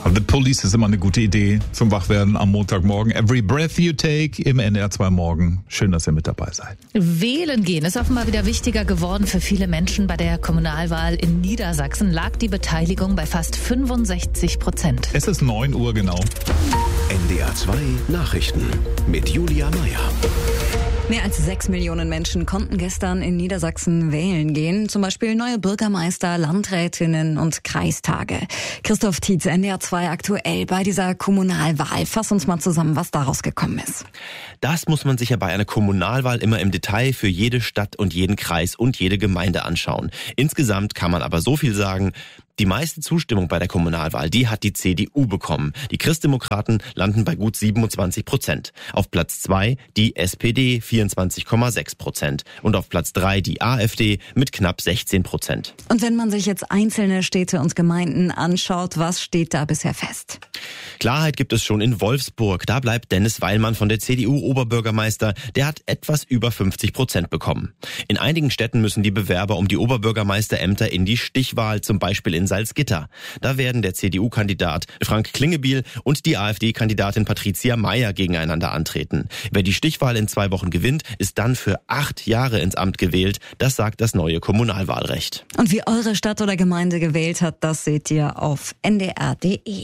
The Police ist immer eine gute Idee zum Wachwerden am Montagmorgen. Every breath you take im NDR 2 Morgen. Schön, dass ihr mit dabei seid. Wählen gehen ist offenbar wieder wichtiger geworden für viele Menschen. Bei der Kommunalwahl in Niedersachsen lag die Beteiligung bei fast 65%. Es ist 9 Uhr genau. NDR 2 Nachrichten mit Julia Meyer. Mehr als 6 Millionen Menschen konnten gestern in Niedersachsen wählen gehen. Zum Beispiel neue Bürgermeister, Landrätinnen und Kreistage. Christoph Tietz, NDR 2 aktuell bei dieser Kommunalwahl. Fass uns mal zusammen, was daraus gekommen ist. Das muss man sich ja bei einer Kommunalwahl immer im Detail für jede Stadt und jeden Kreis und jede Gemeinde anschauen. Insgesamt kann man aber so viel sagen: Die meiste Zustimmung bei der Kommunalwahl, die hat die CDU bekommen. Die Christdemokraten landen bei gut 27%. Auf Platz 2 die SPD 24,6% und auf Platz 3 die AfD mit knapp 16%. Und wenn man sich jetzt einzelne Städte und Gemeinden anschaut, was steht da bisher fest? Klarheit gibt es schon in Wolfsburg. Da bleibt Dennis Weilmann von der CDU Oberbürgermeister. Der hat etwas über 50% bekommen. In einigen Städten müssen die Bewerber um die Oberbürgermeisterämter in die Stichwahl, zum Beispiel in Salzgitter. Da werden der CDU-Kandidat Frank Klingebiel und die AfD-Kandidatin Patricia Mayer gegeneinander antreten. Wer die Stichwahl in 2 Wochen gewinnt, ist dann für 8 Jahre ins Amt gewählt. Das sagt das neue Kommunalwahlrecht. Und wie eure Stadt oder Gemeinde gewählt hat, das seht ihr auf ndr.de.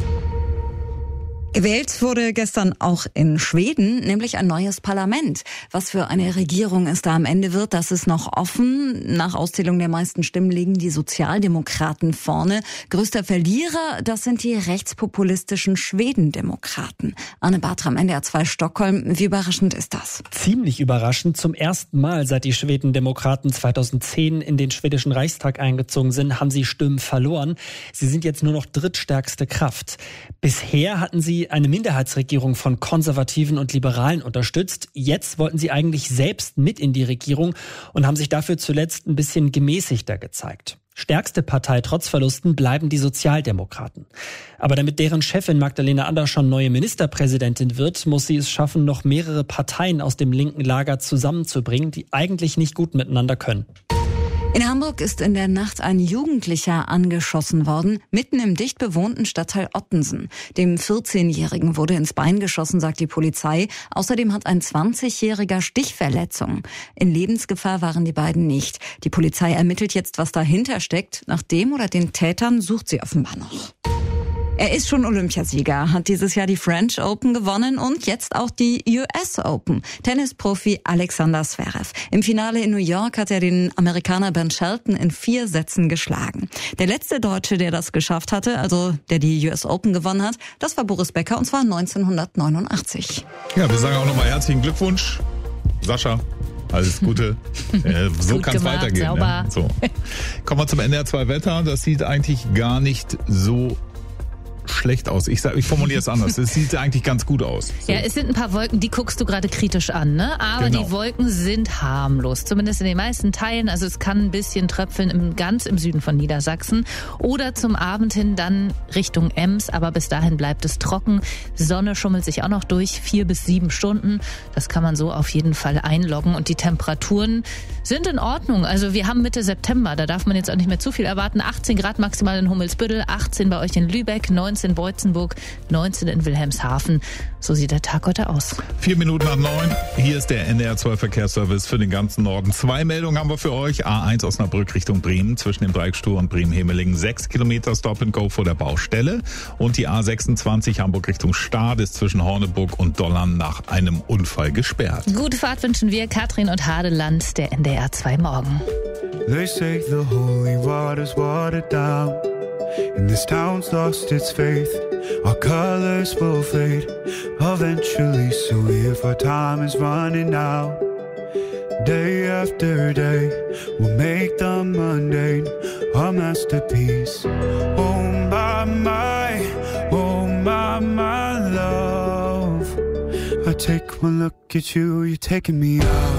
Gewählt wurde gestern auch in Schweden, nämlich ein neues Parlament. Was für eine Regierung es da am Ende wird, das ist noch offen. Nach Auszählung der meisten Stimmen liegen die Sozialdemokraten vorne. Größter Verlierer, das sind die rechtspopulistischen Schwedendemokraten. Arne Bartram, NDR 2 Stockholm. Wie überraschend ist das? Ziemlich überraschend. Zum ersten Mal, seit die Schwedendemokraten 2010 in den schwedischen Reichstag eingezogen sind, haben sie Stimmen verloren. Sie sind jetzt nur noch drittstärkste Kraft. Bisher hatten sie eine Minderheitsregierung von Konservativen und Liberalen unterstützt. Jetzt wollten sie eigentlich selbst mit in die Regierung und haben sich dafür zuletzt ein bisschen gemäßigter gezeigt. Stärkste Partei trotz Verlusten bleiben die Sozialdemokraten. Aber damit deren Chefin Magdalena Andersson neue Ministerpräsidentin wird, muss sie es schaffen, noch mehrere Parteien aus dem linken Lager zusammenzubringen, die eigentlich nicht gut miteinander können. In Hamburg ist in der Nacht ein Jugendlicher angeschossen worden, mitten im dicht bewohnten Stadtteil Ottensen. Dem 14-Jährigen wurde ins Bein geschossen, sagt die Polizei. Außerdem hat ein 20-Jähriger Stichverletzungen. In Lebensgefahr waren die beiden nicht. Die Polizei ermittelt jetzt, was dahinter steckt. Nach dem oder den Tätern sucht sie offenbar noch. Er ist schon Olympiasieger, hat dieses Jahr die French Open gewonnen und jetzt auch die US Open. Tennisprofi Alexander Zverev. Im Finale in New York hat er den Amerikaner Ben Shelton in 4 Sätzen geschlagen. Der letzte Deutsche, der das geschafft hatte, also der die US Open gewonnen hat, das war Boris Becker und zwar 1989. Ja, wir sagen auch nochmal herzlichen Glückwunsch, Sascha. Alles Gute. So kann es weitergehen. Sauber. Ne? So. Kommen wir zum NDR 2 Wetter. Das sieht eigentlich gar nicht so schlecht aus. Ich formuliere es anders. Es sieht eigentlich ganz gut aus. So. Ja, es sind ein paar Wolken, die guckst du gerade kritisch an, ne? Aber genau. Die Wolken sind harmlos. Zumindest in den meisten Teilen. Also es kann ein bisschen tröpfeln ganz im Süden von Niedersachsen. Oder zum Abend hin dann Richtung Ems. Aber bis dahin bleibt es trocken. Sonne schummelt sich auch noch durch. 4 bis 7 Stunden. Das kann man so auf jeden Fall einloggen. Und die Temperaturen sind in Ordnung. Also wir haben Mitte September. Da darf man jetzt auch nicht mehr zu viel erwarten. 18 Grad maximal in Hummelsbüttel. 18 bei euch in Lübeck. 19 in Beutzenburg, 19 in Wilhelmshaven. So sieht der Tag heute aus. 4 Minuten nach 9. Hier ist der NDR 2 Verkehrsservice für den ganzen Norden. 2 Meldungen haben wir für euch. A1 Osnabrück Richtung Bremen zwischen dem Dreieckstur und Bremen-Hemelingen. 6 Kilometer Stop and Go vor der Baustelle. Und die A26 Hamburg Richtung Stade ist zwischen Horneburg und Dollern nach einem Unfall gesperrt. Gute Fahrt wünschen wir Katrin und Hadeland, der NDR 2 Morgen. They say the holy water's watered down, and this town's lost its faith. Our colors will fade eventually, so if our time is running out, day after day we'll make the mundane a masterpiece. Oh my love, I take one look at you, you're taking me out.